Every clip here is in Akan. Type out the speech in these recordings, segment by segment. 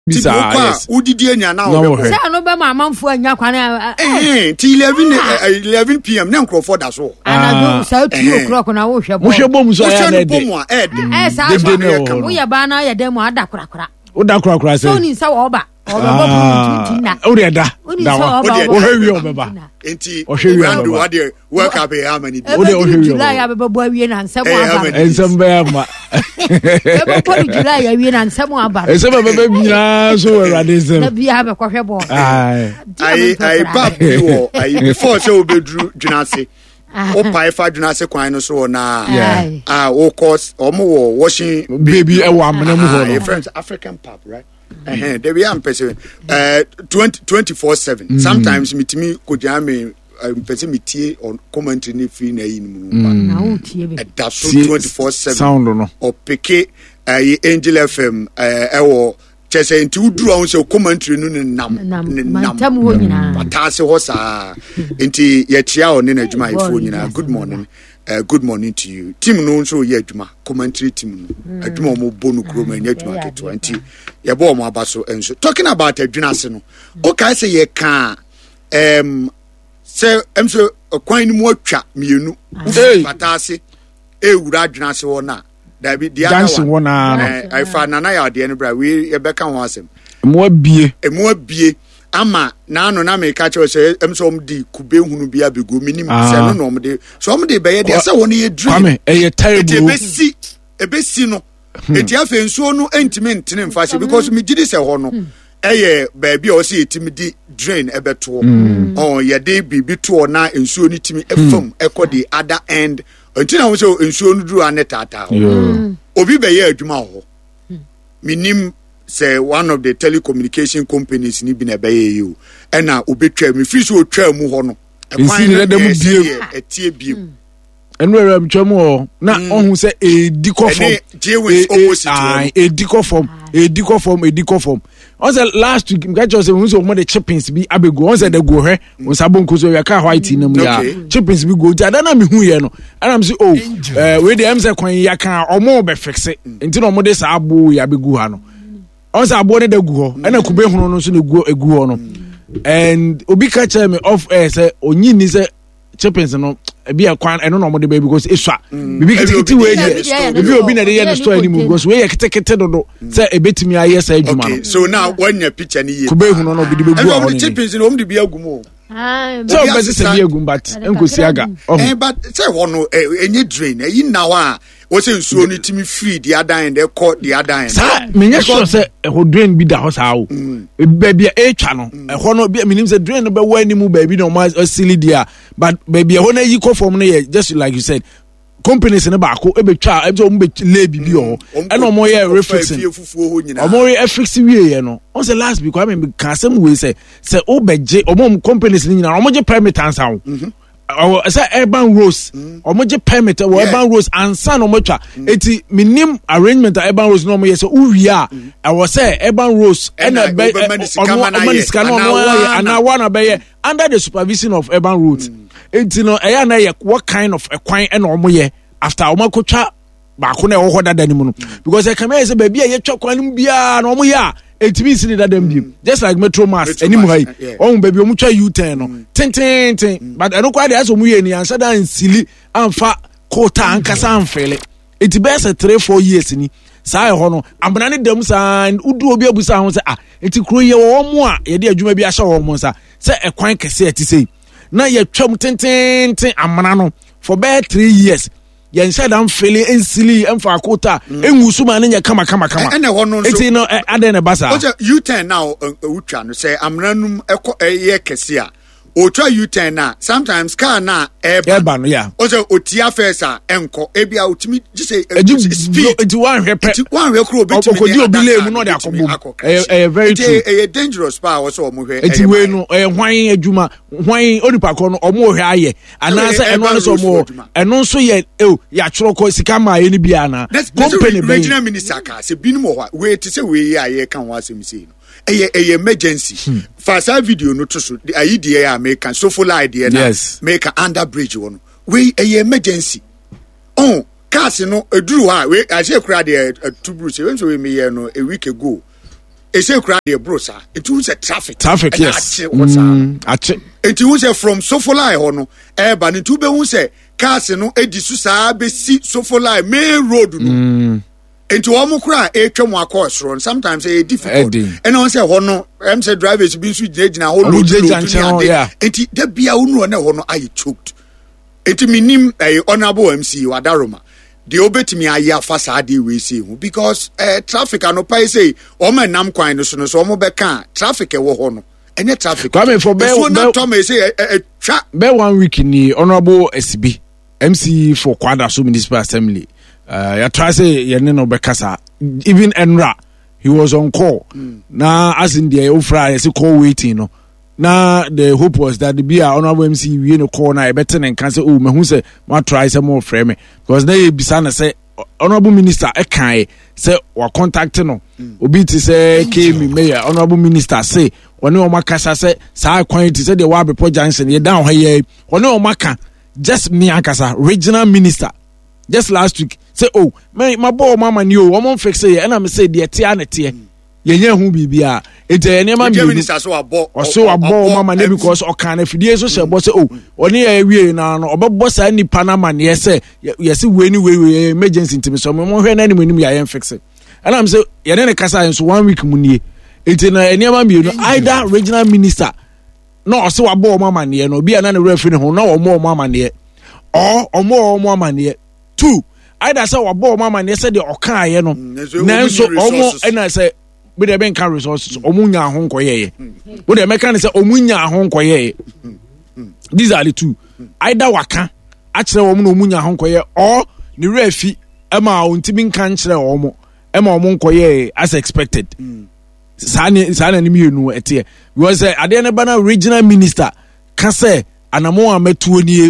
Bisa udidi enya na o. Say no be ma manfo anya kwan ti 11 pm na nkrofo da so. Ana do say 2 o'clock na wo hwebo. Wo hwebo mu so ya na de. Sa wo ya ba na ya dem ada korakora. Wo da korakora say. So ni say wo ba. Na. Wo de da. Da wo hwewi obeba. Enti Rando wa de work up here many wo de hwewi. July ya bebo awie na nsem aba. Ensem ba ma. Bebo July ya awie na nsem aba. Ensem ba bia so Awurade nsem. Na bia be kohwebo. I bab you before so obedru dwunase. O pai fa dwunase kwan no so na o course omo washing baby e wa amena mu ho no. Friends African pub, right? There we am person 24/7. Sometimes mitimi kojame person mitie on commentary ni free na yin na o tie be. That's 24/7 sound no. O peke Angel FM ewo chese nti uduru on se commentary no nam tam ho nyina. Batase ho sa nti ye tia on na adwuma ifo nyina. Good morning. Good morning to you. Team no nso ye adwuma commentary team no. Adwuma mo bonu kroma nya adwuma keto nti ye bo mo abaso enso. Talking about adwunase no. Okay say ye kan say emso kwan ni mu atwa mienu. Batase ewura adwunase wo na. Da bi dia dancing one na. I fa nana ya de no bra we ye beka ho asem. Mo abie. Ama na no na me ka che say emso di kube hunu bia begu minim se no de so de be ye de se won ye dream kwame e terrible ebesi no eti afa nsuo no entime ntene mfa because me gidi se ho no eye ba bia o se etimi di drain ebeto ye de bibi to na nsuo ni timi efam ekodi other end until na so nsuo no duru anetata obi be ye adwuma ho minim say one of the telecommunication companies ni bi na baye you and na obetwa me free so twa mu ho no e kwan na dem biem etie biem enu eram twam ho na ohun say edikofom edikofom on say last week me just say we so mo the chippings bi abegu on say the go hwe on sabon so we ka white na mu ya chippings bi go ja na me hu ye no and am say we dey am say kwan ya kan omo be fixe enti no mo de sa abo ya begu ha no on say abo ne da gu ho na kube hunu no so ne egu ho no and obi ka tell me off air say onyi ni say chippings no be a kwan eno no mo de baby because eswa bibi kiti we dey bibi obi na dey ye no store anymore because we ye kete dodo say ebetimi aye say adwuma no so now when your picture ni ye kube hunu no bi de begu ho no chippings no de bi agumo so be say bi agum but enkosi aga but say wono enye drain eyi na wa o say nsuo ni timi free the other end e call the other end sa me nya sure say ho drain bi da ho sa wo baby e twa no ho no bi minim say drain no be wa animu baby no ma silly dia but baby ho na yi ko form no just like you said companies ne ba ko e be twa e so mo be le bibi ho e no mo ye refixing o mo ye fix wie ye no on say last week I mean can some way say o beje o mo companies ni nyina o mo je permit ansa wo say urban rose o mo je permit o urban rose ansa no mo twa eti minim arrangement urban rose no mo ye say uwia I was say urban rose and o maniska no ana wana be under the supervision of urban roads enti no eya na ye what kind of ekwan e no mo ye after o makotwa ba ko na e ho dada ni mu no because e come say baby ye twa kwan bia na o mo ya etimi sini dada mbiem just like metro mass eni mu hai o baby o mo twa U10 no ten but eno kwa dey aso mu ye ni ansa dan sili amfa kota ankasa amfele eti be say 3-4 years ni saa e ho no abana ne dam saa udu obi abusa ho say eti kro ye wo mo a ye de adwuma bi ahye wo mo sa say ekwan kese eti sei na ye twam ten amana no for about 3 years ye nsa dan fele ensili emfa akota enwusu ma ne kama ene ho no so eti no ade ne basa U10 now utwa no say amranum ye kese a otwa U10 na sometimes car na eba no ya o say otia first a enko ebia otimi say speed eti wan hwe kro obetimi obi le mu no de akobo very true dangerous pa wo so mo hwe eti we no hwan adwuma hwan onipa ko no omo hwe aye ana say eno no so mo eno so ye ya tworo ko sika ma ye ni bia na company be regional minister ka se binu mo hwa we ti say we aye kan ho asem sei no eye emergency fasa video no to so ayi de ya make so full idea na make under bridge one we eye emergency cars no eduru ha we I say kura de two bruise when so we me no a week ago ese kura de brosa it was a traffic yes ache it was from Sofola ho no ba ne tu be hu se cars no edisu saa be si Sofola main road no enti wo mo kura etwa mo akos ron sometimes e difficult and on say ho no em say drivers be su gina ho road enti da bia wo no na ho no aye choked enti minim honorable MC Wadaroma the obetimi aye afa saa de we say hu because traffic anopai say o ma nam kwan no so no so mo be kan traffic e wo ho no any traffic come for be so na to me say twa be 1 week ni honorable SB MC for Kwada so municipal assembly ya try say ye no be kasa even Enra he was on call na as in the ofra say call waiting no na the hope was that the be honorable MC we no call na e better and can say oh me hu say ma try say more frame because na e bisa na say honorable minister e kan say wa contact no obi ti say Kemi mayor honorable minister say one o makasa say sa kwan ti say the wa Bepo Junction ye down here one o maka just me akasa regional minister just last week say oh my boy mama ni o won fix say and I say the tia na tie ye hu bibia ete ne ma minister so abo mama ne because o kan afidie so se bo say oh oni ya wie na no obebo sa nipa na ma ne say yes we emergency ntimi so mo hwe na ni ya yen fix and I'm say ye ne kasa so 1 week mu nie ete na ene ma no either regional minister no so abo mama ne no bia na ne referee ho na o mama ne or omo mama ne 2 either say wabo mama ne say de oka ye no nanso omo na say we dey ben can resources omunya ho nkoye we dey make say omunya ho nkoye these are the 2 either waka akere omo na omunya ho nkoye or ni refi ema ontimi nkan kire omo ema omo nkoye as expected sana ni mienu etie because ade ne bana regional minister ka say anamo ametuo nie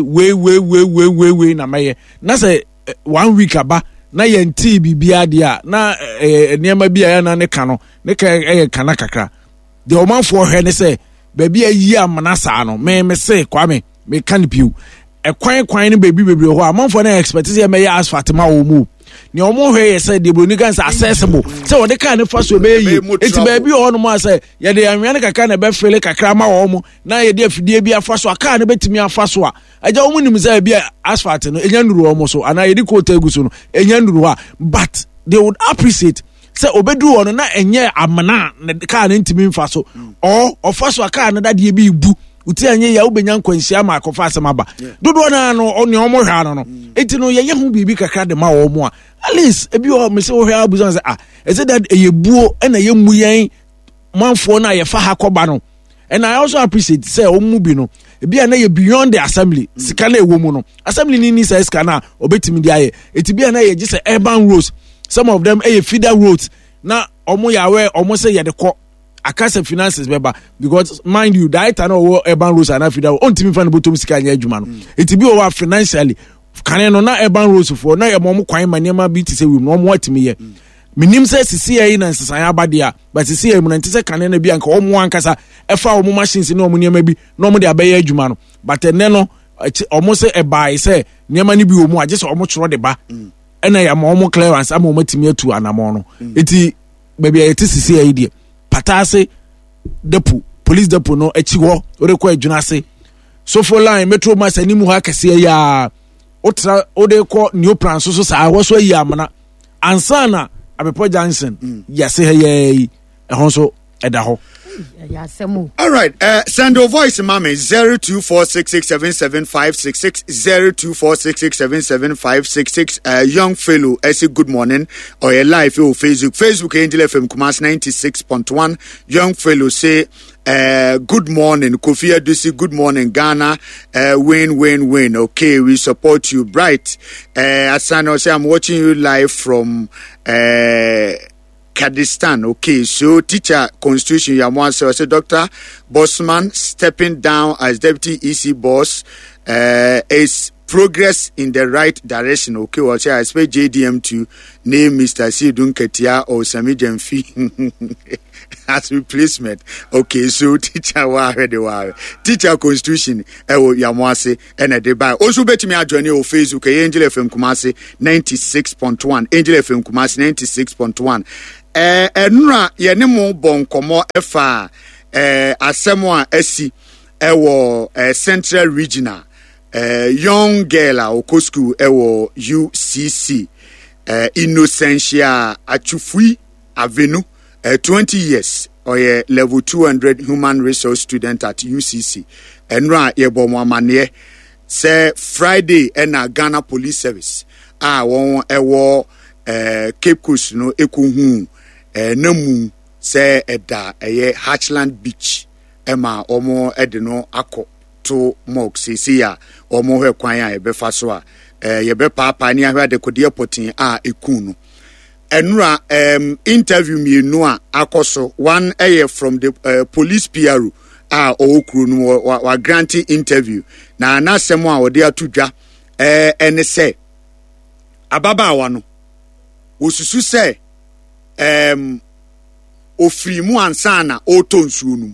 we na maye na say 1 week aba na yenti bibia dia na niema bia ya na ne ka no ne ka kana kakra de omanfo hwe ne say baby ayi amana saa no me say kwame me kan piu kwan ne baby ho amanfo na expect say me ya asphalt ma wo mu ni omo hwe say de broni kan say accessible say wo de kan ne fa so be yi eti baby ho no ma say ye de anwe ne kakra na be fele kakra ma wo mu na ye de afidie bi afa so aka ne betimi afa so a aja wo mu nim say bi asphalt no enya nduru wo so ana ye di ko ta egu so no enya nduru ha but they would appreciate say obedu wo no na enye amana ne ka na ntimi mfa so or ofa so aka na dade bi bu uti anye ya ubenya nkwansia ma akofa asemaba dodo na no oni omo hwa no enti no ye hu bibi kakra de ma wo mo a at least ebi o me se wo hwa abuzo say is it that eyebuo na ye mu yen manfo na ye fa ha koba no and I also appreciate say o mu bi no ebi na ye beyond the assembly sika na ewo mu no assembly ni say sika na obetimi di aye eti bi na ye just urban roads some of them feeder roads na omo ya we omo say ye de ko akase finances beba because mind you that no urban roads and feeder on timi fa no botom sika nya adwuma no eti bi o financially kan no na urban roads for na mo kwan manema bi ti say we no mo atimi ye minim say sisi ye na nsesan abade a but sisi ye mu na ntise kan na bi anka o mo ankasa efa o mo machines ni o mo niema bi na o mo de abaye adwuma no but ene no o mo say e buy say niema ni bi o mo age say o mo choro de ba ena ya mo clearance ama o matimi atu anamo no eti baby eti sisi ye die patase depo police depo no echi ho orekọ adwuna se sofo line metro mass animu ha kase ya otra odekọ new plan so sa ho so yi amana ansana Bepo Junction yase he ye ho so eda ho all right send your voice mama 0246677566 0246677566 young fellow say good morning or your live on Facebook Angel FM Kumasi 96.1 young fellow say good morning Kofi Adusi, good morning Ghana, win okay, we support you. Bright Asano say I'm watching you live from Kurdistan. Okay, so teacher constitution Yamwa say Dr. Bosman stepping down as deputy EC boss is progress in the right direction. Okay, well, I expect JDM to name Mr. Sidun Ketia or Sami Jemfi as replacement. Okay, so teacher teacher constitution Yamwase and a debate. Also bet me join you on Facebook Angel FM Kumasi 96.1 Angel FM Kumasi 96.1 enura ye ne mo bonkomo efa asemo a asi ewo Central Regional young girl a okosku ewo UCC Innocentia Achufui Avenue 20 years or level 200 human resource student at UCC enra ye bo mo amane say Friday na Ghana Police Service won ewo Cape Coast no ekuhu namu say eda Hatchland Beach ema omo edeno akọ to mok sisi ya omo hwe kwan ya ebefa so a yebe papa ni ahwa de kodie potin ekunu enura interview me no a akoso one from the police PRO okuru no wa granting interview na anasem a ode atudwa ene se ababa no osusu se ofiri mu ansana otonsuo nu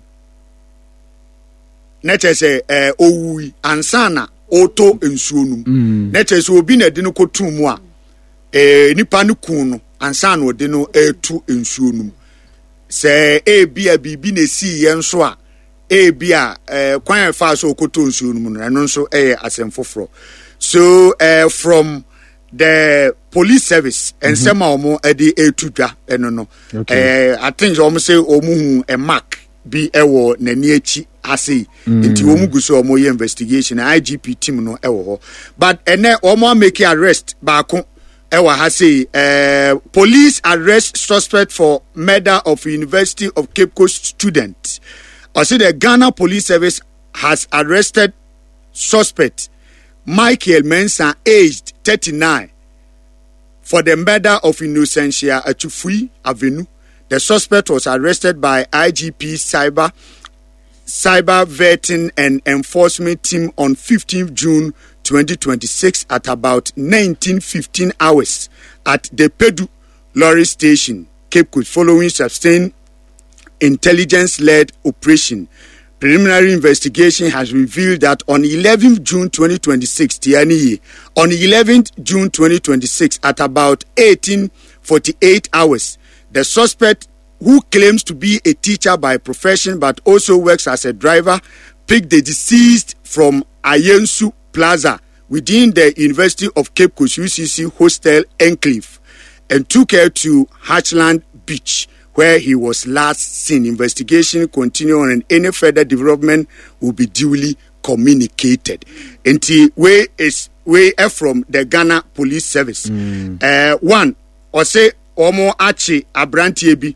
netese owui ansana oto nsuo nu netese obi na de no kotu mu a nipa no kun no ansana ode no etu nsuo nu se ebia bibi na si ye nso a ebia kwan fa so koto nsuo nu no eno nso asemfoforo so from the police service and some omo edi etudwa eno no I think omo say omo hu a mark bi ewo nani echi ase nti omo guso omo ye investigation IGP team no ewo ho but ene omo make arrest baako ewa ha say police arrest suspect for murder of University of Cape Coast student. I say the Ghana Police Service has arrested suspect Michael Mensah, aged 39, for the murder of Innocentia Achufui Avenue. The suspect was arrested by IGP Cyber Vetting and Enforcement Team on 15th June 2026 at about 19:15 hours at the Pedu Lorry Station, Cape Coast, following sustained intelligence-led operation. Preliminary investigation has revealed that on 11th June 2026, on 11th June 2026, at about 18:48 hours, the suspect, who claims to be a teacher by profession but also works as a driver, picked the deceased from Ayensu Plaza within the University of Cape Coast UCC hostel enclave and took her to Hatchland Beach, where he was last seen. Investigation continuing and any further development will be duly communicated. Until we from the Ghana Police Service. One, or say Omo Achi Abrantie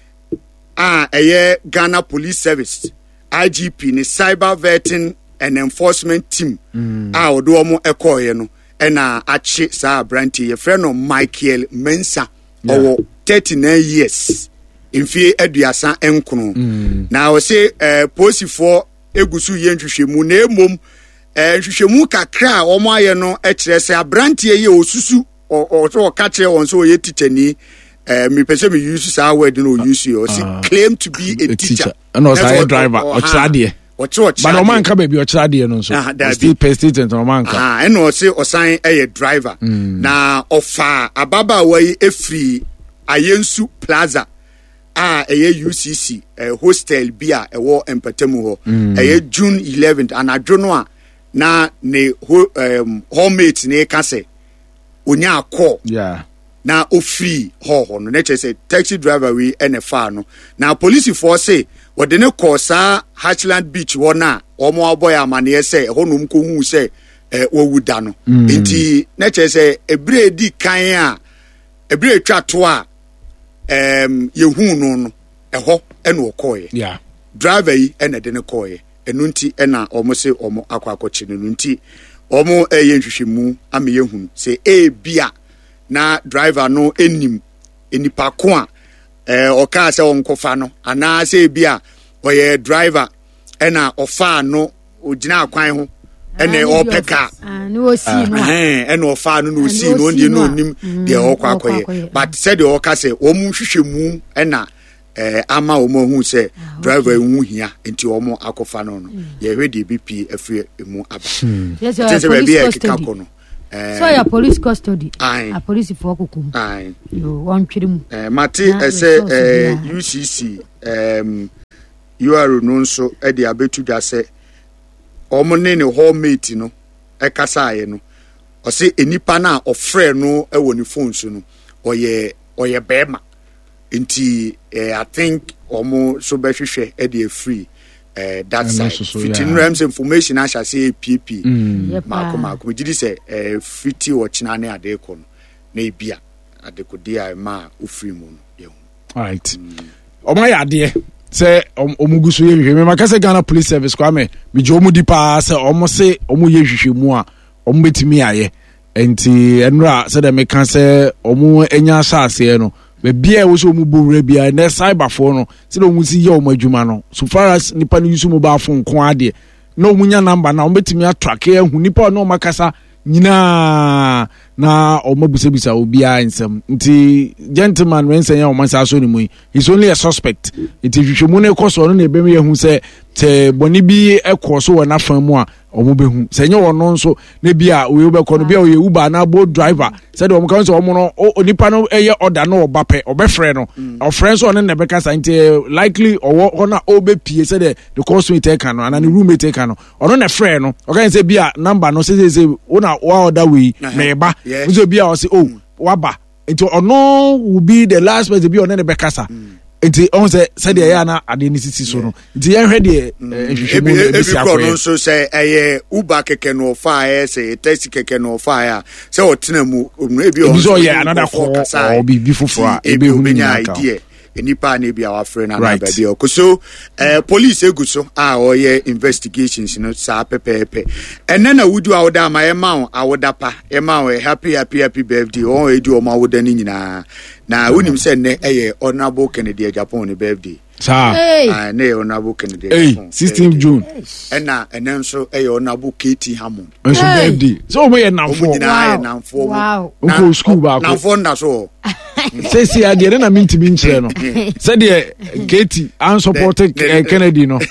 bi Ghana Police Service IGP ni Cyber Vetting and Enforcement Team odo omo ekoye no na Achi sa Abrantie ye friend of Michael Mensah owo 39 years. Infi aduasa enkono na o se posifo egusu ye nhwehwemu na emom nhwehwemu kakra omo aye no ekire se Abrantie ye osusu o ka kire won so ye teachani me pese me use sa word no use o se claim to be a teacher and also a driver o chade but no man ka baby o chade no so still persistent no man ka and o se osan a driver na ofa ababa wa efri Ayensu Plaza UCC hostel bia ewo empatemu ho June 11th and adwono a na ne homemate ne ka se onya akọ na ofri ho no na say taxi driver we NFA no na police force say wo de ne call sa Hatchland Beach wona omo aboy amane say ho no mko hu say wo wuda no enti na say ebre di kan a ebre twa to a yehu no eho ene okoye driver yi ene de ne koye enu nti ena omo se omo akwakochi no nti omo ye nhwehwemu ame yehu se bia na driver no enim enipa ko a oka se onkofa no ana se bia oye driver ena ofa no ogina akwan ho ene opeka ni osi no ene ofa no no osi no ndi no nim de okwakoye but said the oka se omu hwehwemu ena ama omo hu se driver hu hia enti omo akofa no no ye hwede BP afie emu aba yes be bia kikako no so your police custody a police for kukum yo one twiri mate UCC you are no so e de abetu da se omone ne hallmate no e kasa aye no o se enipa na ofre no e woni phone so no oye bema nti I think omo so be hwehwe e de free that side fitting rams information I shall say PP mako gidi say fiti o china ne ade ko no na ebia ade ko dia ma o free mu no ye all right omo ya ade say omuguso ye hwehwe me makase Ghana Police Service kwa me jo mu dipa say omo se omo ye hwehwe mu a omo betimi aye enti enra say dem kan say omo enya asase no be bia wo so mu bowra bia na cyber phone no say no mu si ye omo adwuma no so far as nipa no use mobile phone ko ade na omunya number na omo betimi atrack e hu nipa no makasa nyina na omabusabisa obia nsem nti gentleman when say omansa so ni mu he's only a suspect it if you ne koso no na ebem ye hu say te boni bi ekoso wo na fan mu a omobehu say nye wono nso na bia we obekọ no bia we Uber na boat driver say de omka nso omo no onipa no eye order no obape obefre no o friends on na beka say nti likely o na obepie say the cost we take no and the roommate take no ono na frɛ no o kan say bia number no say una wa order we meba nso bia o say waba nti ono will be the last person bia on na beka sa nti on say said ya na ade ni sisi so no nti ya hwe de ehwehwemu no bisi akọ no so say Uber keke no fire say taxi keke no fire say otena mu no ebi on so ya another call or be before ebe hu ni idea enipa na bia wa frɛ na ba bia okoso police eguso oye investigations no sa pepepe ene na wudu awoda ma ema awoda pa ema happy birthday on edu o ma awoda ni nyina na wonim se ne honorable Kennedy Japan ni birthday ne honorable Kennedy Japan 16th June ena nso honorable KT Hammond nso birthday so mo ye namfo wow o school ba ko namfo nda so say ade na mintimi nkyere no say de KT and supported Kennedy no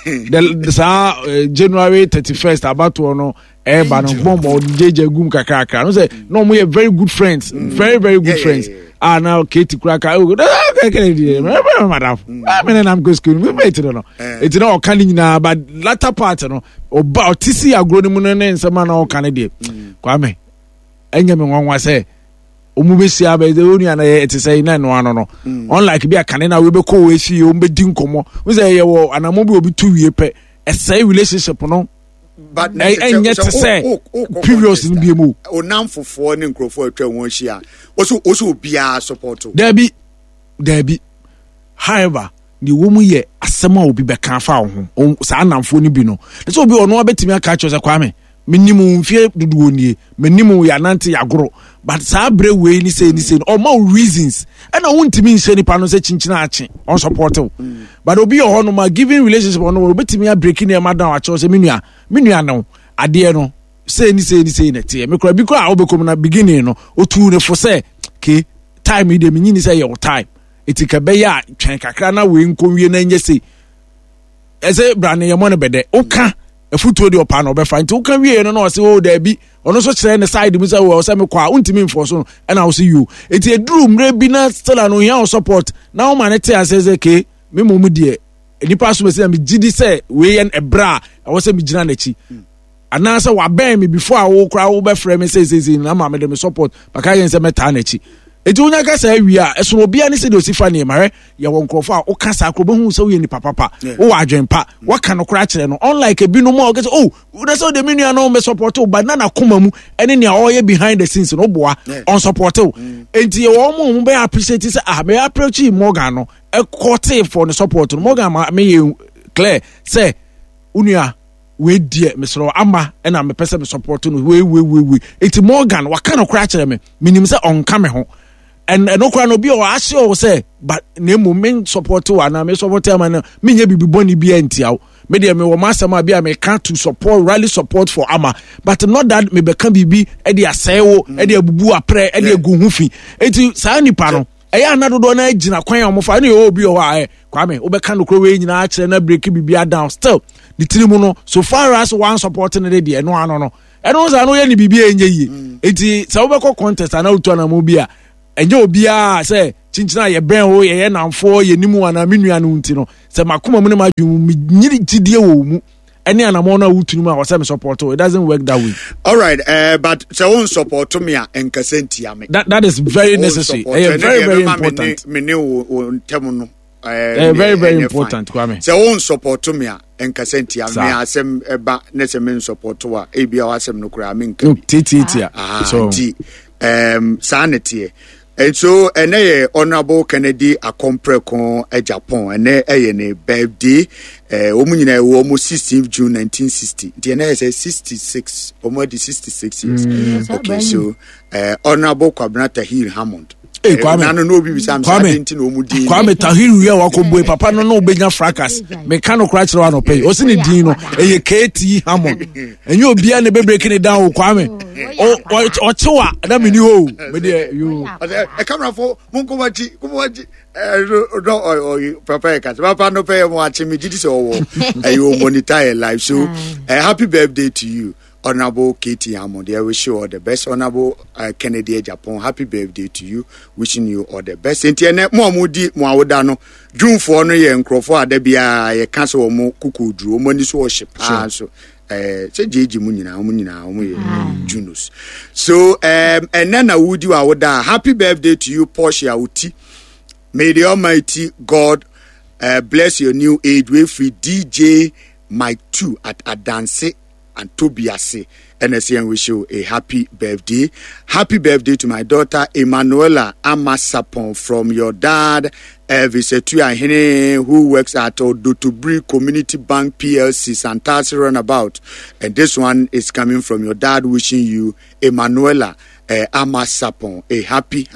the January 31st about no ba no bombo jeje gum kakaka no say no mo ye very good friends very good friends now KT Kraka Kennedy madam I'm go school we met no it no kan nyina but latter part no about TC agro mu no nsema na o kan de kwame enya me nwanwa say omubesi abede onu ana it say na no ano no unlike be akane na we be ko we fi o be di nkomo we say ye wo anamo be obi tu wie pe say relationship no but enya to say previous in biemu onam fofo ne nkrofo atwa won hia oso obia support Debi however the woman ye asema obi be kan fa ho sa anamfo ni bi no so obi ono abetimi aka cho se kwame menimu mfie dudu onie menimu ya nante yagoro but sa bre we ni say o ma reasons and I want to mean say nipa no say chinchina ache on support but obi o no ma giving relationship on obetimi a breaking e madam a cho say menua no ade no say ni na tie me kura bi kura obekom na beginning no otu ne fo say ke time ide me nyini say your time etika be ya twen kakra na we nkonwie na nye say ese brane ye mo ne bede oka efutuo de opa na obefa nti uka wie no na o se o da bi ono so kire ne side mu se o se me kwa untimi mfo so na o se you eti eduru mre bi na still no here support na o ma ne te aseze ke me mu de nipa so me se me gidi se we yen ebra o se me gina na chi ana se wa ben me before a wo kra wo be frame me say na ma me de me support baka yen se meta na chi eti unya ka sa wi a eso obi ani se de osifa ne mare ye won krofo a o ka sa akrobo hu se wo ye ni papa wo wa adwenpa wo ka no kra kire no unlike ebi no mo o say oh una so de menu na me support o but na koma mu ene ne all ye behind the scenes no boa on support o enti ye wo mo be appreciate say me approach Morgan no e court for the support no Morgan me ye clear say unua we die me so ama na me pese me support no we enti Morgan wa ka no kra kire me minim say on ka me ho and no kra no bi o ase o say but na mo men support wa na me support am na me nya bibi boni bi antiaw me de me wo masama bi am can to support rally support for ama but not that me be kan bibi e de asewo e de abubu apre e de agu hufi enti saa nipa no eya anadodo na agina kwan a omofa na ye obi o ha kwame wo be kan no kro we nyina a kire na break bibi down still the tirimu no so far as one supporting the no ano no And also I know any BB it is Saubako contest and out on a mobia. And you be say Chinchina ye ben ho ye na for ye nimu ana minua no ntino. Se makoma mo ma dwum nyiri gidie wo mu. Any anamona wutunu was some support. It doesn't work that way. All right, but so on support to me and Casentia. That is very necessary. Very important. Very important, Kwame. So on support to me and Casentia. Me asem eba nesemen support to wa. Ebi awasem no kura min. Titia. So sanity. And so, Honorable Kennedy Akompreko Japan, and ne birthday, almost 16th June 1960. DNA says 66, almost 66 years. Okay, so, Honorable Kwabena Tahir Hammond. Hey, Kwame, Kwame Tahir, we are Wakoboy, Papa no benya fracas, mechanical crash around pay, or Sini Dino, a KT Hammond, and you'll be an baby breaking it down, Kwame. Or Choa, that mean you. A camera for Munkowaji, no, Papa no pay watching me, did so, and you monitor a live show. A happy birthday to you. Honorable Katie Hammond, I wish you all the best. Honorable Kennedy Japan, happy birthday to you. Wishing you all the best. Internet more moody, more dano. June for no year and Crawford, there be a cancel more cuckoo drew, money worship. So, say JG Munina, Junus. So, and then I would do our happy birthday to you, Portia Uti. May the Almighty God bless your new age with free DJ Mike 2 at Adanse. And Tobiase, NSC, wish you a happy birthday. Happy birthday to my daughter Emanuela Amasapon from your dad Elvis Etuahene, who works at Odotubri Community Bank PLC Santasi Runabout. And this one is coming from your dad, wishing you Emanuela Amasapon a happy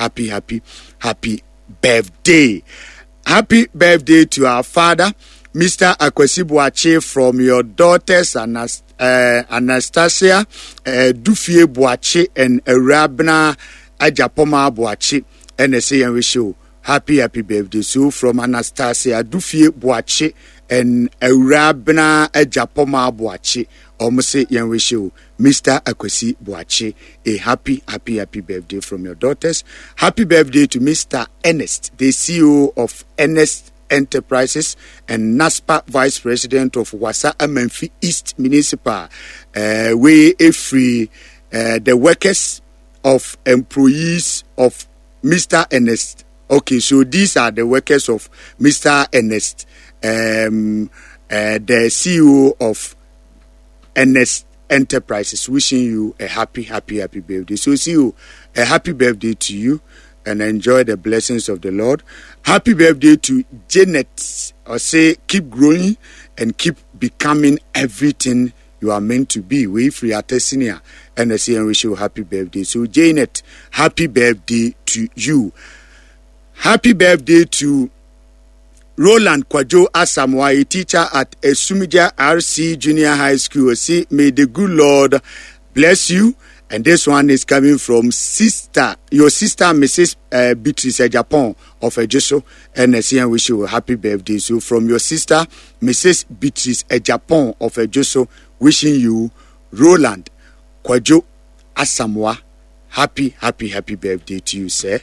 birthday. Happy birthday to our father, Mr. Akwesi Boache, from your daughters Anastasia Dufie Boache and Rabna Ajapoma Boache. NSA and wish you happy birthday. So from Anastasia Dufie Boache and Rabna Ajapoma Boache. Almost say and wish you Mr. Akwesi Boache a happy birthday from your daughters. Happy birthday to Mr. Ernest, the CEO of Ernest Enterprises and NASPA Vice President of Wasa Amenfi East Municipal. We free the workers of employees of Mr. Ernest. Okay, so these are the workers of Mr. Ernest, the CEO of Ernest Enterprises. Wishing you a happy birthday. So see you a happy birthday to you. And enjoy the blessings of the Lord. Happy birthday to Janet. Or say, keep growing and keep becoming everything you are meant to be. We free at senior and I say and wish you happy birthday. So Janet, happy birthday to you. Happy birthday to Roland Kwajo Asamoah, a teacher at Esumija RC Junior High School. Say, may the good Lord bless you. And this one is coming from your sister, Mrs. Beatrice Japan of Ejoso. And I say, wish you a happy birthday. So from your sister, Mrs. Beatrice Japan of Ejoso, wishing you, Roland Kwajo Asamoah, happy birthday to you, sir.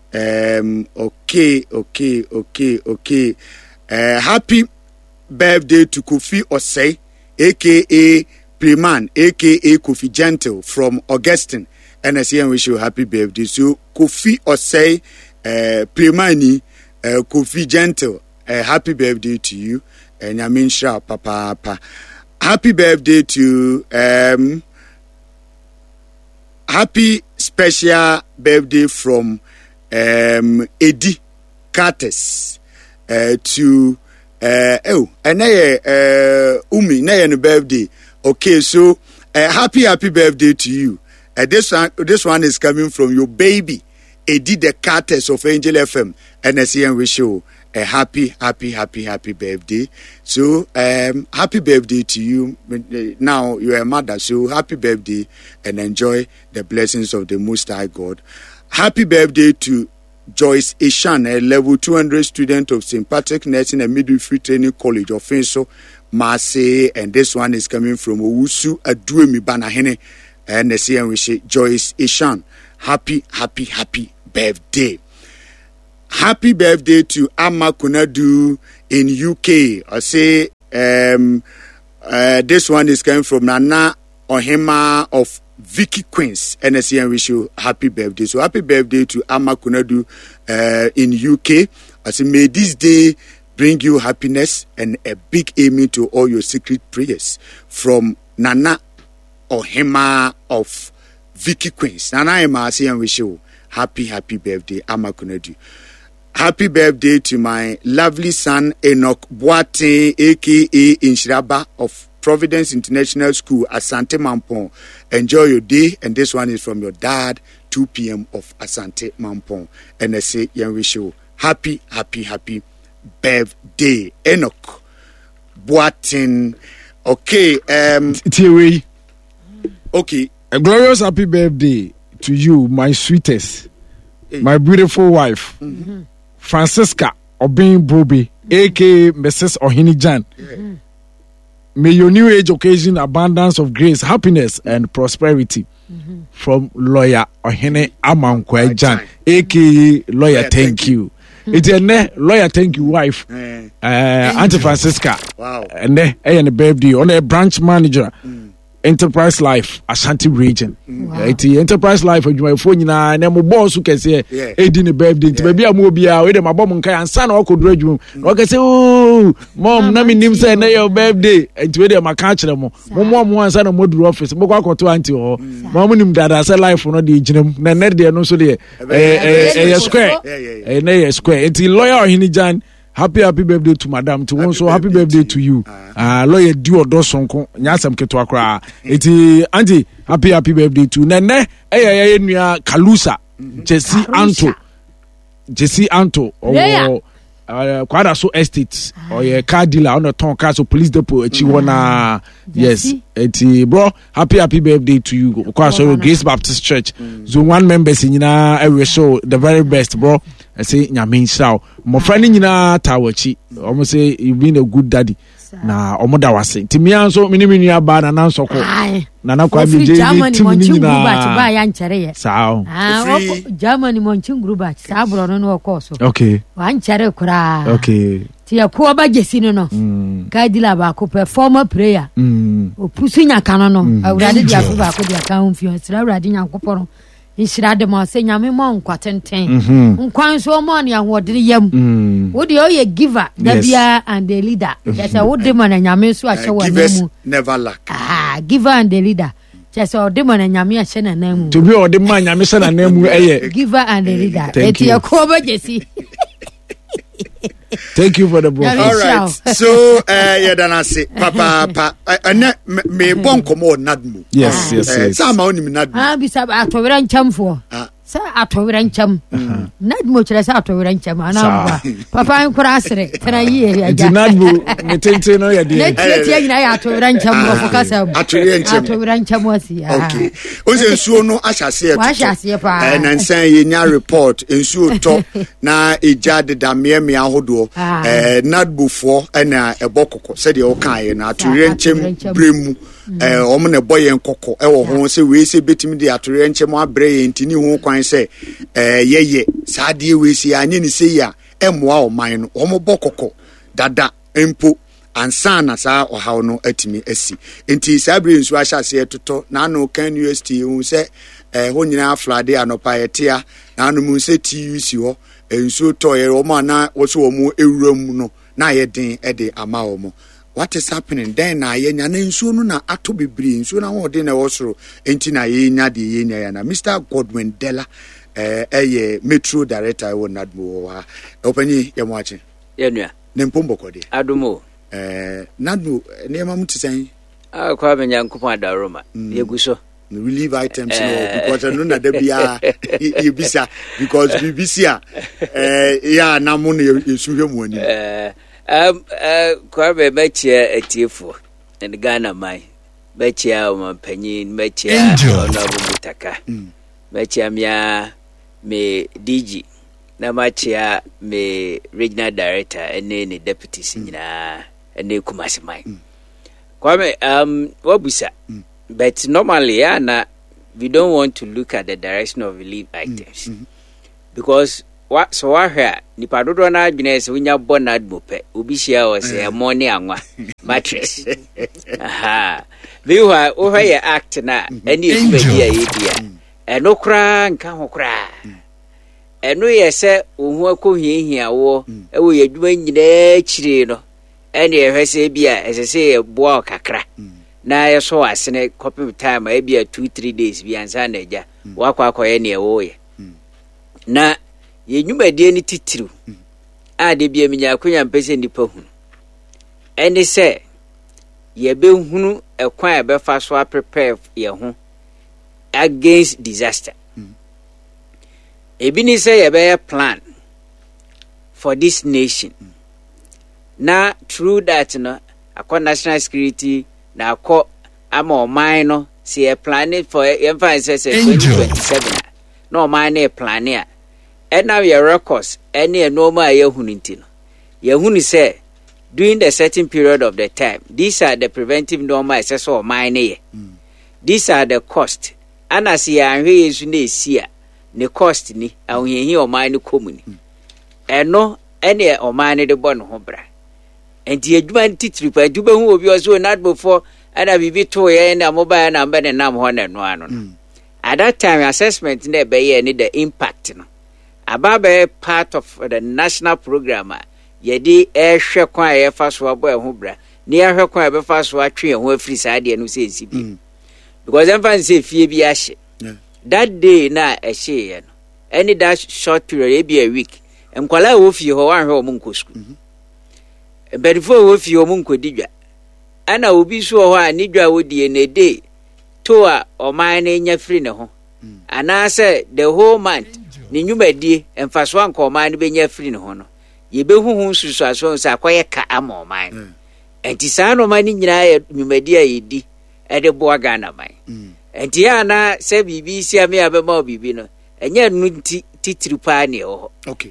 Okay. Happy birthday to Kofi Osei, a.k.a. Preman, aka Kofi Gentle from Augustine, and I say and wish you happy birthday. So Kofi Osei, Premani, Kofi Gentle, happy birthday to you, and I mean sure, Papa. Happy birthday to happy special birthday from Eddie Cartes to and Umi, na birthday. Okay, so happy birthday to you. This one is coming from your baby, Eddie the Carters of Angel FM. And I see and wish you a happy birthday. So happy birthday to you. Now you are a mother, so happy birthday and enjoy the blessings of the Most High God. Happy birthday to Joyce Ishan, a level 200 student of St. Patrick Nursing and Midwifery Training College of Finso, Marseille, and this one is coming from Owusu Aduemi Banahene. and the same wish Joyce Ishan happy birthday. Happy birthday to Amma Kunadu in UK. I say this one is coming from Nana Ohima of Vicky Queens, and I say I wish you happy birthday. So happy birthday to Amma Kunadu in UK. I say may this day bring you happiness and a big amen to all your secret prayers from Nana Ohima of Vicky Queens. Nana Ohima, I say I wish you happy birthday, Amma Kunadu. Happy birthday to my lovely son Enoch Boate, aka Inshiraba of Providence International School, Asante Mampong. Enjoy your day, and this one is from your dad, 2 p.m. of Asante Mampong. And I say, young wish you happy birthday, Enoch Boatin. Okay, Thierry. Okay. A glorious happy birthday to you, my sweetest, my beautiful wife, Francisca Obin Brobe, aka Mrs. Ohinijan. May your new age occasion abundance of grace, happiness, and prosperity. From lawyer Ohene Amankwejan, aka lawyer thank you. It's a lawyer thank you wife, Auntie Francisca. Wow. And a birthday on a branch manager. Enterprise Life Ashanti region. Eti Enterprise Life adwuma fo nyina na mo boss kese edi ne birthday nti ba bia mo bia we dem abom nkai ansa na okodro adwuma na kese oh mom na me nim say na your birthday nti we dem aka kire mo mo ansa na mo duru office mo kwa koto anti ho mom nim dada say life no de ginam na ne de no so de square na square eti lawyer Ohinijan. Happy birthday to madam. To one so happy birthday to you. Lawyer Dio Dosonko. Nyasam keto akra. Eti auntie happy birthday to Nene. Nua Kalusa. Jesse Anto. Kwada so estate or a car dealer on a ton car so police depot Chiwana. Yes. Eti bro, happy birthday to you. So Grace Baptist Church. Zone 1 members in every show the very best, bro. I say nyame nshao mo frani nyina tawachi omo say you been a good daddy na omo da wase timi anso minimini aba na nanso ko na kwa bi je timi nyina ba ya nchere ye sao Germany mo nchinguru ba sa bro no no ko so okay wa nchere kura okay ti ya ko ba jesi no ka dila ba ko performer prayer o pusu nya kan no awurade dia ko ba ko dia kan mfio sira awurade nya koporo Inshira de ma se nyame mo nkwatenten nkwan so mo ne ahodere yam wo de o ye giver da bia and the leader just wo de mo na nyame so ahye wa namu never lack giver and the leader just o de mo na nyame ahye na namu to be o de ma nyame hye na namu giver and the leader eti ya ko ba jesi. Thank you for the bro. All right. So, dana say, papa, me bon komo nadmu. Yes. Sama oni mi nadmu. Bisa atowera ncham fo. Sa atowera ncham. Nadmu chere sa atowera ncham ana papa nkura asere. Tena yi ya. Nadmu metente no ya de. Tie nyina ya atowera ncham go focus. Atowera ncham wasi. Okay. Onse nsuo no ahyase e. Ahyase pa. Na nsan ye nya report nsuo to na eja de damie ahodo. Nadbufo na ebokoko said you kan na atore nchem bremu omo na boye nkoko e wo ho se we se betimi de atore nchem abre ye ntini ho kwan se yeye saade we si anye ni se ya emoa oman no omo bokoko dada empo ansana sa ohaw no atimi asi enti sabre nsu ahyase etoto na no kan university hu se ho nyina aflade anopa yetia na no mu se TUC ho enso toye omo na wo so omo ewuram no na ye den e de ama omo. What is happening then na ye nya na enso no na ato bebiri enso na ho de na wo soro enti na ye nya de ye nya ya na Mr. Godwin Della ye metro director wo nadmo wa opani ye mo ache ye nua ne mpombo kode adumo nadmo ne ma mutisan kwa be nyankopon adaroma ye guso relieve items because no na da bia you bisa because BBC ya na mo na yesuhwe mu ani kwa be mechia etiefo in Ghana mai mechia o panyin mechia ona bumutaka mechia mia me DG na mechia me regional director ene ne deputy sinyina ene Kumasi mai kwa me wabusa but normally na we don't want to look at the direction of relief items. Because so here nipa dodo na adwene se wonya bonad mope obi hia o se money anwa mattress aha we who ye act na any ebedi ya ebia eno kra nka ho kra eno ye se ohu akohiehia wo e wo ye dwuma nyina chire no ene ye hwese bia esese ye boa kakra na ye so asene copy time e bia 2-3 days bia ansa na eja wakwa akoye ne wo ye na ye nyumadie ni titiru ade bia minya akonya mpese nipa hunu ene se ye be hunu ekwan e be fa so prepare ye ho against disaster. Ebi ni say ye be plan for this nation. Na through that no akọ national security na akọ ama oman no say ye plan it for ye fa say 2027 no oman na plan ya and now your records any normal ye hunu nti no ye hunu say during the certain period of the time these are the preventive normal access or mine ye these are the cost and as ye anhwe yesu na esia ne cost ni ahunhi o mine komuni eno ene o mine de bon ho bra enti adwuma titiri pa adwuma hu obi oso not before ana bibi to ye na mobile number ne nam ho na no ano at that time assessment na be ye ni the impact no ababe part of the national program yedi ehwe kwan ye fa so abo eho bra ni ehwe kwan be fa so atwe eho afiri saade no se nsi bi because em fan say fie bi ahye that day na ehye ye no any that short period e be a week enkwala wo fie ho wan hwe o munko school before wo fie o munko didwa ana obi so ho a ni dwa wo die na day to a o man na nya free ne ho ana say the whole month ni nyumadie emfaso anka o man be nya free ne ho no ye be huhu susu aso nsa akoye ka ama o man enti sa no man nyina ye nyumadie ayedi e de bo aga na man enti ya na se bibi si ame abema bibi no enye nu titiri pa ne ho okay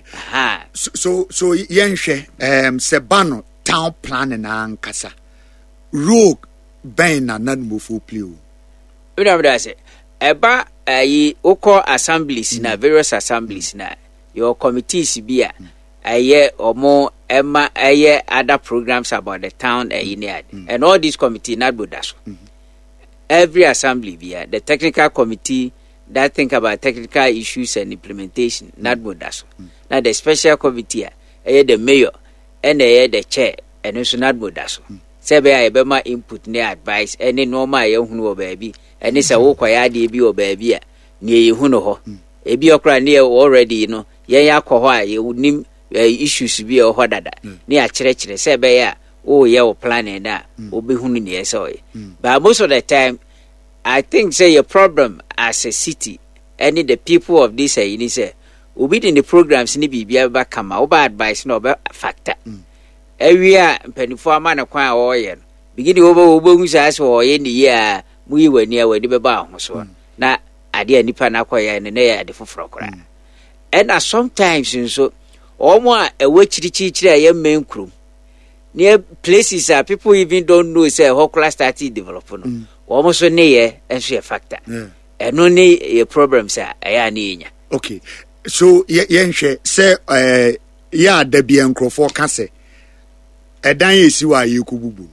so yenhwe se bano town plan na ankasa rogue ben na nanmofo play o we say eba ayi ukọ assemblies na various assemblies na your committees bia aye omo ema aye other programs about the town and all these committee not bodaso every assembly bia the technical committee that think about technical issues and implementation not bodaso now the special committee aye the mayor and aye the chair and also not bodaso sebe aye be ma input ne advice any normal ye hunu o baabi eni se wo kwaya de bi o baabi a ne ye hunu ho ebi okra ne already you ye yakọ ho a ye nim issues bi o ho dada ne a kire sebe ya o ye o plan na o be hunu ne ye so but most of the time I think say your problem as a city any the people of this you say obi in the programs ni bibia ba kama o ba advice no be factor ewia mpanifo ama na kwan a wo ye no begini wo hu sa so wo ye ni ya muyi wani a wani be ba ho so na ade anipa na akoye ne ya ade foforo kora and sometimes nso omo a ewe chirichiri a ye menkrum near places people even don't know say how class started developing omo so ne ye enso ye factor and no ne ye problems a ya na enya okay so yenhwe say ya da bia nkrofo ka se edan yesi wa yekububu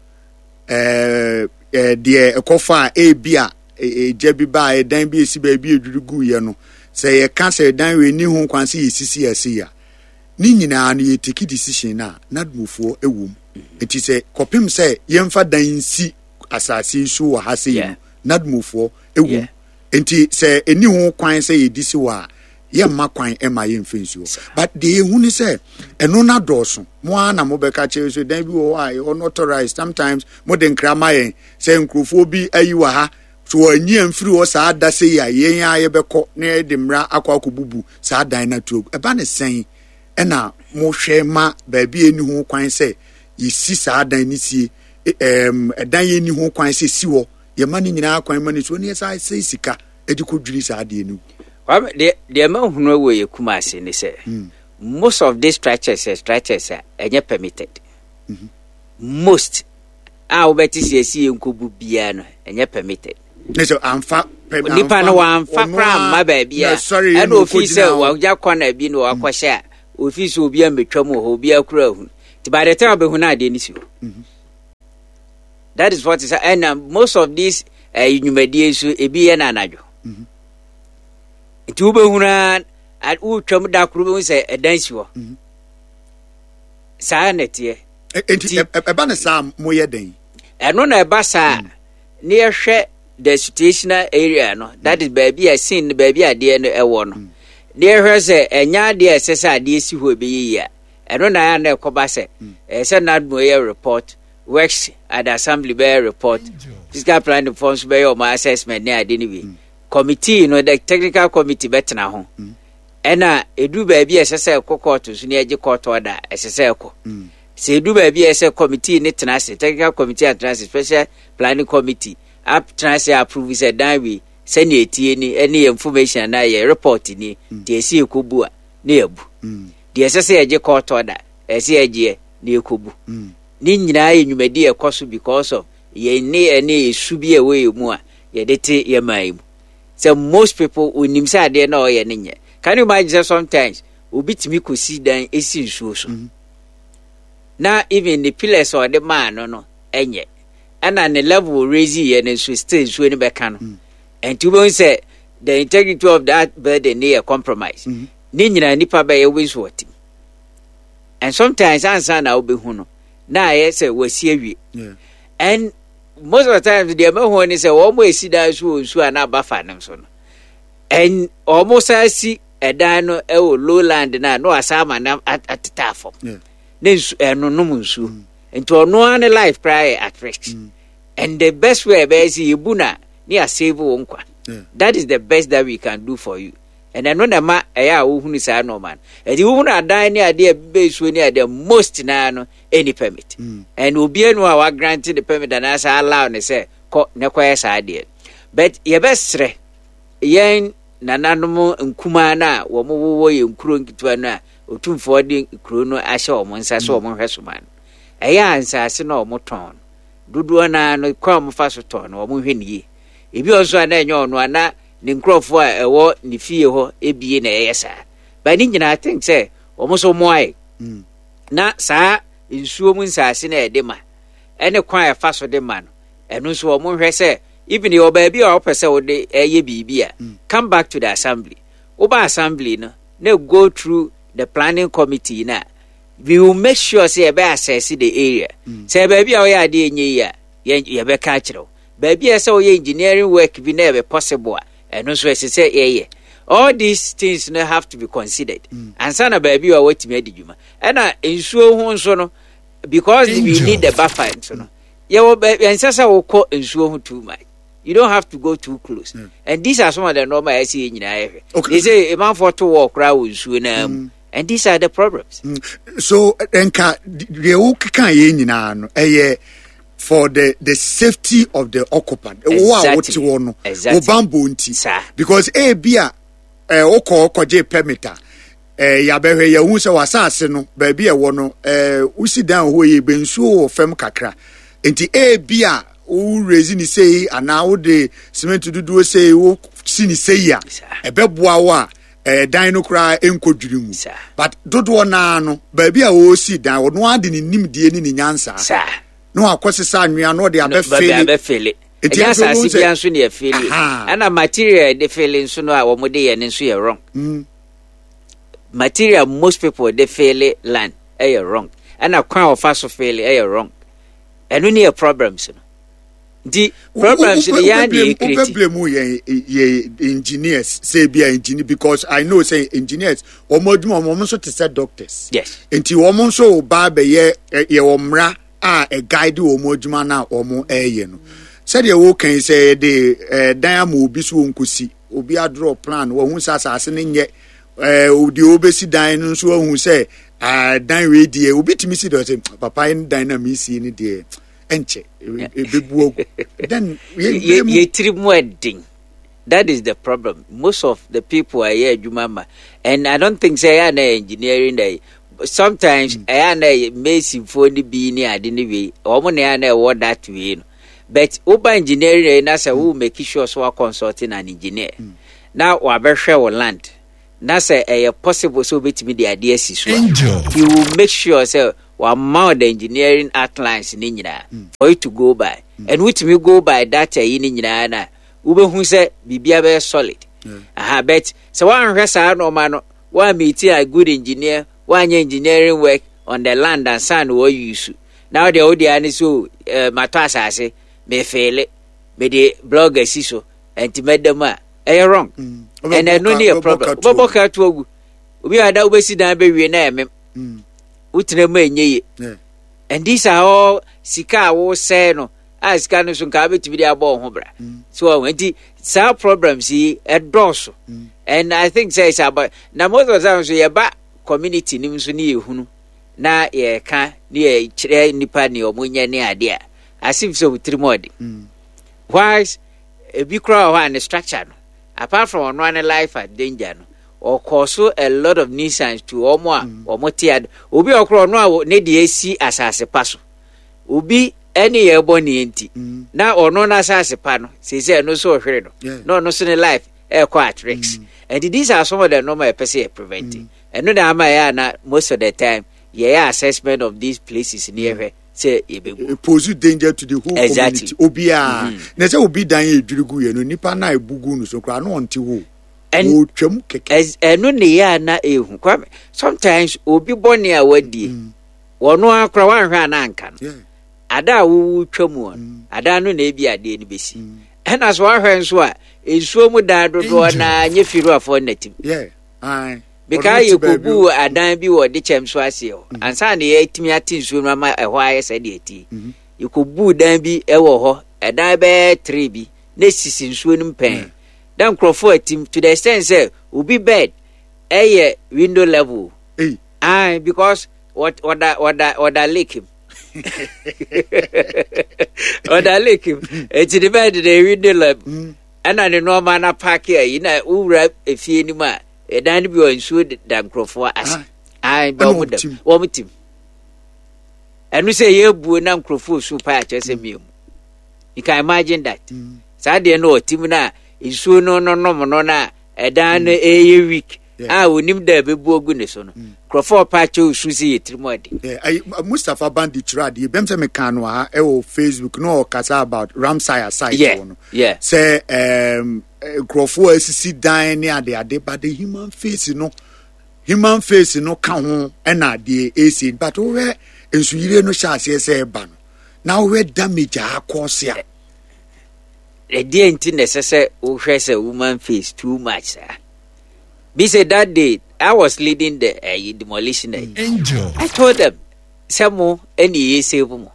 de ekofa ebia ejebi ba edan bi esi ba bi edurugu ye no se ye ka se edan we ni hu kwanse yesisi yesi ya ni nyina no ye take decision na nadmufo ewom enti se kopim se yemfa dan si asase so wa hase yi nadmufo ewom enti se eni hu kwan se ye disi wa ye makwan ema ye mfensuo but de hu ni se eno na doso mo ana mo beka che so dan bi wo ai unauthorized sometimes mo de nkrama yen se nkrofo bi ayi wa ha so anyi amfiri wo sa ada se ya yen aye beko na de mra akwakobubu sa dan na tuo eba ne sen ena mo hwe ma ba bi eni hu kwan se yisi sa dan ni sie edan ye ni hu kwan se si wo ye ma ni nyina kwan ma ni so ne sa se sika edikodwiri sa ade enu the man who know where you come as in say most of these structures are permitted. Most our betis see nkubu bia no enye permitted. So amfa nipa no wamfa kra ma baabia and office wagya kwana bi no akwahye office obi ametwam ho obi akura hu ti by the time be hu na ade ni si. That is what is, and most of these numedie so ebi ye na anajo ti ube hu na at utwam da kru be say edansi ho sa netie enti eba na sa moye den eno na eba sa na yehwe the situational area no that is baby I seen baby ade no ewo no na yehwe say enya ade esesa ade si ho be yi ya eno na ya na ekoba say say na do ye report works at the assembly by report fiscal planning funds by your assessment na ade ni bi committee no the technical committee betena ho ena edu baby esesa court so na age court order esesa ko se edu baby esesa committee ni tenase technical committee and special planning committee up tenase approve say dan we send etie ni any information na ye report ni de esi ekobu a na ebu de esesa age court order esi age na ekobu ni nyina ye nwumadi ekoso because of ye ni ene esu bi ewe mu a ye dete ye mai mu. So most people unim say ade na oye ne nye. Can you imagine sometimes obitimi kosi dan esi nsuo so. Na even the pillars or the man no enye. And the level raise ye and so still so ni beka no. And to be say the integrity of that burden near compromise. Ni nyina nipa ba ye always what. And sometimes answer na obehu no. Na ye say wasi awie. And most of the time the amount is almost see that so and abafa them so. And almost I see a dino lowland na no asama na at the tafo. Then no munsu. And to no one life prior at risk. And the best way be see buna near save unkwa. That is the best that we can do for you. And I know that ma aya who say no man. And you won't die near the base when near the most nano any permit. And will be no our granted the permit and as I allow and say no quest idea. But your best re yen nananomo nkumana wo mo wo ye nkuro nkitwana otumfo de nkuro no ahye o monsa so o mo hwesoman. Eya ansase na o mo ton. Dudu na no kwa mo fa so ton o mo hweniye. Ebi oso ana enye ono ana ni nkrofo a ewo ni fie ho ebie na eyesa ba ni nyina I think say omo so moai na saa nsuo mu nsase na edema ene kwan afa so de ma no eno so omo hwe say even your baby or opese wo de eye bibia come back to the assembly oba assembly no na go through the planning committee na we will make sure say be assess the area say baby o ya de enye ya ye be ka kiro baby say o engineering work bi na be possible. And also, as I say, all these things now have to be considered. And sana baby, or what me did you? And I ensure so because we need the buffer. So no, yeah, baby, and Sasa will call ensure too much. You don't have to go too close. And these are some of the normal I see in area. Okay. They say a man for to walk crowd soon. And these are the problems. So, Enka, the can for the safety of the occupant. Exactly. Because bia okoje permitter ya behwe ya hu se wasase no ba bia wo no usi dan ho ye bensuo fem kakra enti bia o raise ni sei ana wo de cement dudu sei wo si ni sei ya ebeboa wo dan no kra enkodwiri mu but dodo na no ba bia wo si dan wo no ade ni nimdie ni nyansa no akwosesa anwea no de abefele etiasa sibia nso ne afele ana material de fele nso no a wo mo de ye ne nso ye wrong material most people they fele land wrong ana kwan of so fele wrong eno ne problems no the problems the yan dey create problem ye engineers say be engineer because I know say engineers omo so to say doctors yes enti omo so ba be ye omra a guide omo adwuma na omo no said you can say the diamond obi so nkosi obi a draw plan wo hu sasase ne nye odi obesi dan no so hu say dan we die obi timi si do say papa in dynamic si ni die enche bebu then ye trimweding. That is the problem. Most of the people are here adwuma and I don't think say na engineering dey sometimes na mason for the be ni ade ni we omo na what that way no but uber engineering na say we make sure so consulting an engineer now we behwe wo land na say possible so betimi the idea si so he will make sure say we mount the engineering outlines ni nyina for it to go by and which me go by that ni nyina na ube hu say bibia be solid but so one hwesa no ma no one meet a good engineer one engineering work on the land and sand we use now the odi so mato asase me fail me the blogger si so and made them wrong and no need a problem boboka to ogu obi ada obesi dan be wie na emem utire ma enye and these are all sika wo say no as can so ka betimi dia bo ho bra so when some problems he endorse and I think says about na most of them so ye ba community nim so ni ehunu na ye ka ni ye kire nipa ni omunye ni ade a asif so utire mo de why a big crowd and structure no apart from one life at danger no or cause a lot of nuisance to omo tiad obi okro no ne de esi asase paso obi any ebony enti na ono na asase pa no say no so hwere no no so ne life quite risks and these are some of the normal person preventing and no na ma na most of the time assessment of these places near here say it pose danger to the whole community obia na say obi dan edwirigu ye no nipa na ebugu no so kra no onti wo o twam keke eno ne ya na ehu kwame sometimes obi boni a wadie wono akra wanhwa na anka no ada wo twam won ada no na ebi ade ni besi ena so ahwe nso a ensuo mu da dodo na nyefiru afọ natim because you could do a dime be or the chamswasio, and Sunday 8 minutes soon, my why said it. You could boo then be a war, a diabe 3B, next in swimming pen. Then Crawford team to the extent say, will be bad, a window level. Aye, because what I lick him. What I lick him, it's divided a window level. And I know man park here, you know, who rap if you any man. E dan bi o nsuo dan krofo as ai ba wo mutim enu say ye buo na krofo su pa ache se miom you can imagine that sa de no tim na nsuo no na e dan e week onim da be buo gu ne so no krofo pa ache su si yetrimode Mustafa Bandit Rad ye bem se me kan no ha e o Facebook no kasa about Ramsaya site no say Grofo asisi dan ne ade but the human face no ka ho na ade esi but we ensuyire no chance say ba no now we damage cause ya the dent necessary o hwe say woman face too much sir be say that day I was leading the demolition angel I told them samo any save mo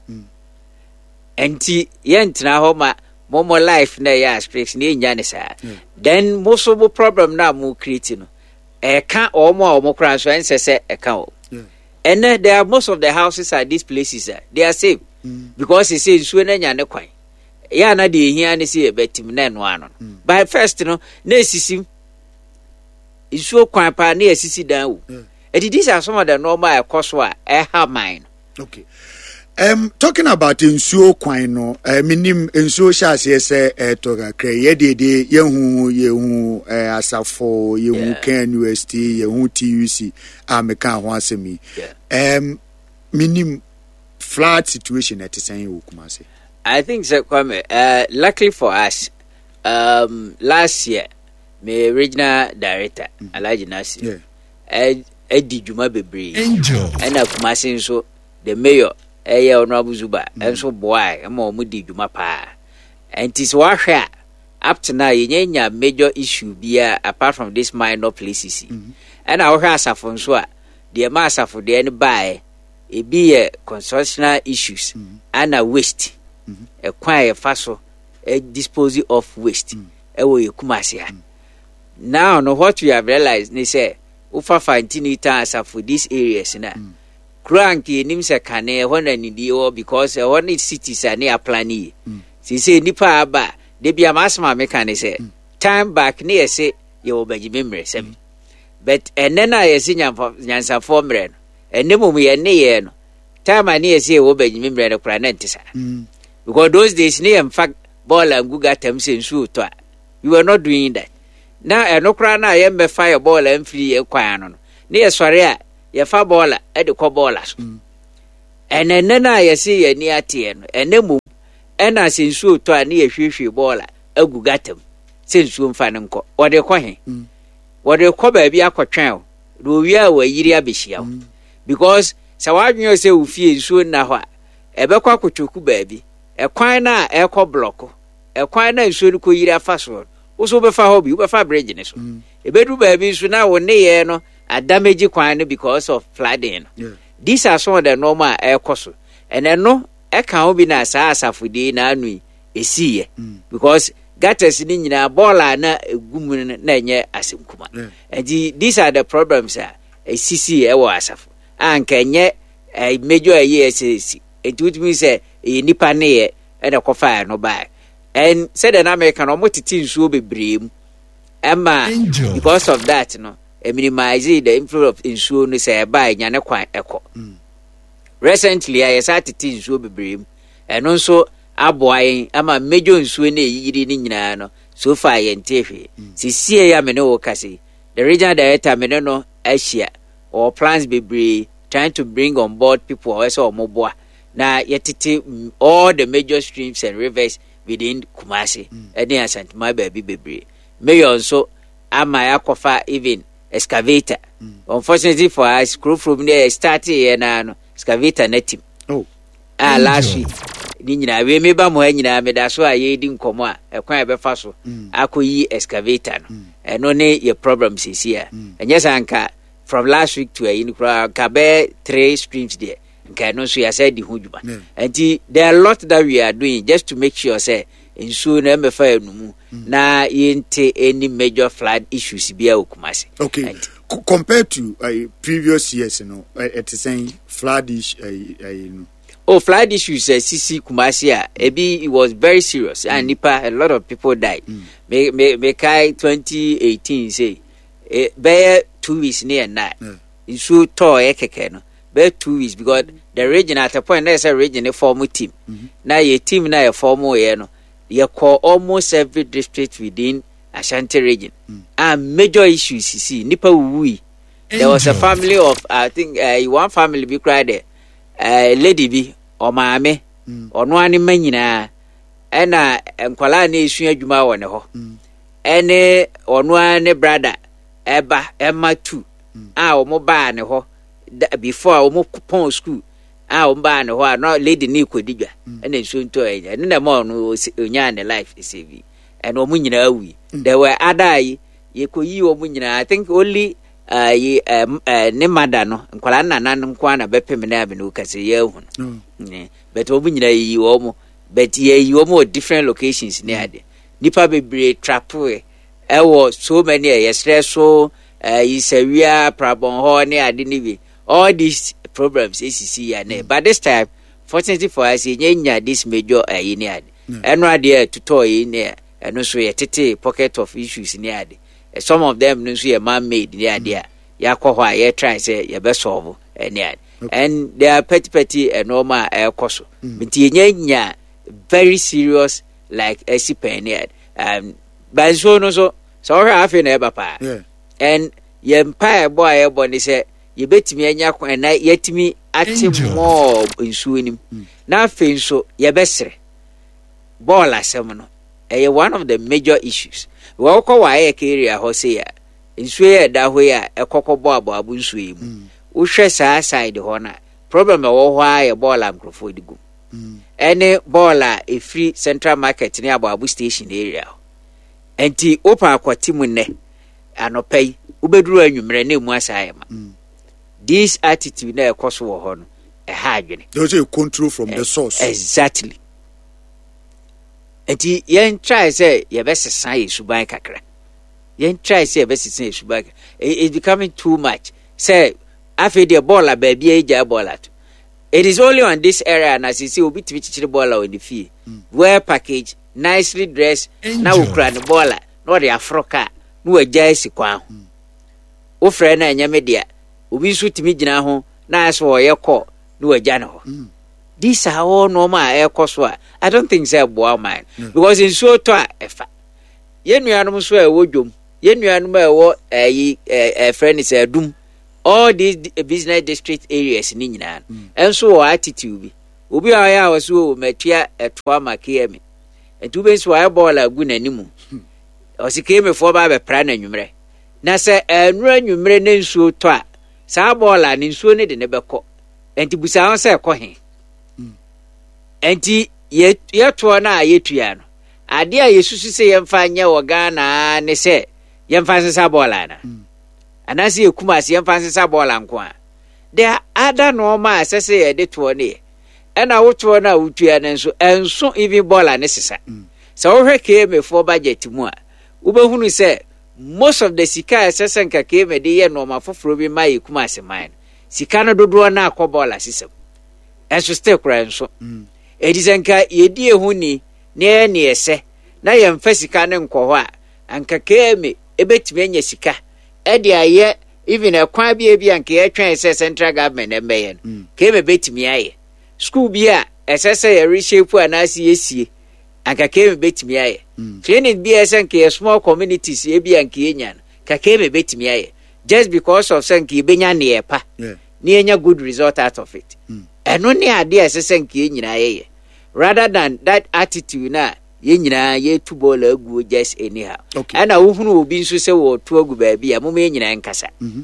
enti yentra ho ma Momo life na ya aspects ni nyane sa then most of the problem na mo create no ka omo kran so ense se ka o and there are most of the houses at these places they are safe because it says so na nyane kwan ya na de hia ne se betim na no ano by first no na esisim isu kwan pa na esisi dan wo these are some of the normal cost wa have mine okay. Talking about insuo kwan no minim insuo shase se toga kre ye yehu asafo yehu Ken University yehu TUC ameka ho asemi minim flat situation at say you Kumasi. I think so luckily for us last year my regional director Alhaji Nasir edi juma bebre and Kumasi so the mayor Honorable Zuba and so boy mo di dwuma pa and tis wa hwe up to now yenya major issue bia apart from this minor places and our asafo so a the masafo de any buy e be constitutional issues and a waste a kwai faso a disposal of waste e wo Kumasi now no what we have realized they say ufa fantinita asafo these areas na Cranky nimse kane wana nidio because one cities are near planning. She say nipa aba de bia masma mekane say time back near say you be memory sem. But and then I see nyansa formren and nemu me ne ye no time I near say wo be memory no kra nantisa. because those days near in fact ball and good at them saying so we were not doing that. Now no crown I am fire ball and free a quano near sorry your far baller at the coballers and then I see a near tien and then move and I seen so to a near she baller a good at them since you find them or they call him what they call baby aqua child do we are where year bishia because so I knew say we feel soon now a bequa kuchuku baby a quina a co block a quina soon could year fast one also before hobby before bridging a bedroom baby so now one day no a damage quina because of flooding. These are some of the normal air costs and I know I can't be nice as a foodie na nui a see because gutters in a ball and a woman nanya as in Kuma. And these are the problems a CC asaf and can yet a major year says it would mean say a nipper near and a coffee no buy. And said an American or multitude will be brim. Emma, because of that, no, a minimizing the influence of insurance by Yana quite echo. Recently, I started things will be brim, and also a boy, I'm a major insurance in so far and Tiffy. See, I'm no Cassie. The regional director, Meneno, Asia, or plans be brave, trying to bring on board people also mobile. Now, yet all the major streams and rivers within Kumasi, and near St. My baby baby. May also, am my aquifer even excavator. Unfortunately for us, crew from there started and excavator netting. Oh, last week. Nina, we may be more than that's why I didn't come out a quite a fossil. I could ye excavator, and only your problems is here. And yes, Anka, from last week to a Kabe 3 streams there. Can also said the Hujba. And there are a lot that we are doing just to make sure, say, in soon MFA na yente any major flood issues be Kumasi. Okay. Compared to previous years, you know, it is saying flood issue. Oh, flood issues, CC Kumasi, it was very serious, and Nipa, a lot of people died. Mekai 2018 say, bear 2 weeks near night. In so tall ekekeno. Bear 2 weeks because the region at a point there's a region a formal team. Now your team now a formal you call almost every district within Ashanti region. And major issues you see, Nipa Wui. There was a family of I think one family be cried there. Lady B or Mame or no one menina and Nkwala ni issue Juma one ho. Any or no one brother Emma too. Or mobile ne ho. Before I moved to school, I ban a not lady Nico Digger, and then soon to a and then more was young life is a and Omunina we. There were other ye could you Omunina, I think only Nemadano and Kolana Nanum Kwana Bepeminabinu Cassia. But Omunina you almost, but ye you more different locations near the Nipa be trapway. I was so many yesterday, so is a real problem. Honey, I didn't even. All these problems ACC but this time, fortunately for us, this major and right there to toy in there, and also a tete pocket of issues in the some of them no see a man made in the idea. Yakoha, ye try say your best solve and they are petty and normal air cost. But very serious like AC Penny but so half in ever and ye empire boy bonny say. You bet me and yet me at more in swooning. Now, so your best ball as seminal. One of the major issues. Well, call I carry a Hosea in swear that way a cocoa bob or swim. Who shares our side the honor. Problem of why a ball am for the go. Any baller a free central market near Babu Station area. And tea open aquatimune and no pay. Ubedru and you may name was I am. This attitude now cost war a hard. There's a control from the source. Exactly. And yen try say your best sign is Subai Kakra. Yen try say best say Subai. It's becoming too much. Say after the baller baby age baller. It is only on this area and as you see will be to the baller in the field. Wear package, nicely dressed, now we cry the baller, not the Afroca, no a jaisi kwa. O friend and your media. Ubi suit me jina ho na so ye call no agya ho these are all normal air cost. I don't think say boy man because in so to efa yenuanum so e wodwom yenuanum e wo a friend is a doom all these business district areas ni nyina enso attitude bi obi aya waso matua eto amake me entube nso aye ball agu nanimu osike me fo ba be pra na nwumre na se enura nwumre na nsuo to a sa ball a nsuo ne de ne beko enti busa ho se ko he enti yeto na yetua no ade a yesusu se yemfa nya wo Ghana ne se yemfa sesa ball ana anase ekuma se yemfa sesa ball anko a there other normal asese ye de to ne ena woto na wutua ne enso even ball ana sesa se wo hwe KM for budget mu a ubehunu se most of the sika asese nka KM de ye normal foforo bi ma ekuma se man sika no dodo na akoball asese enso stay kura enso edizenka yedi ehuni ne ne ese na yemfa sika ne nkwo a anka KM ebetime nya sika ede aye even ekwan bi anka ye twen ese central government emeye KM betime aye school bi a esese ye reshape anasi yesie anka KM betime aye training bi ese nka small communities e bi anka enya ka KM betime aye just because of senka ibenya ne epa ne enya good result out of it eno ne ade esese nka enyina ye rather than that attitude na ye nyina ye tu ball agu just anyhow ana wo hunu obi nso se wo tu agu ba bia mo me nyina nkasa